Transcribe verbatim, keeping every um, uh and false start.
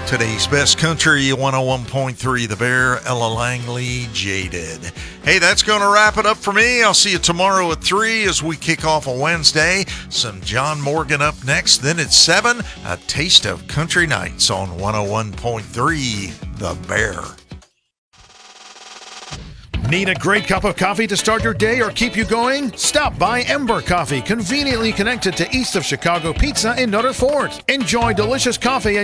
Today's best country, one oh one point three The Bear, Ella Langley, Jaded. Hey, that's going to wrap it up for me. I'll see you tomorrow at three as we kick off a Wednesday. Some John Morgan up next. Then at seven, a taste of country nights on one oh one point three The Bear. Need a great cup of coffee to start your day or keep you going? Stop by Ember Coffee, conveniently connected to East of Chicago Pizza in Nutter Fort. Enjoy delicious coffee